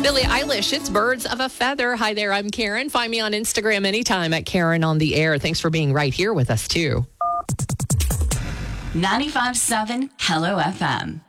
Billie Eilish, it's Birds of a Feather. Hi there, I'm Karen. Find me on Instagram anytime at Karen on the Air. Thanks for being right here with us, too. 95.7 Hello FM.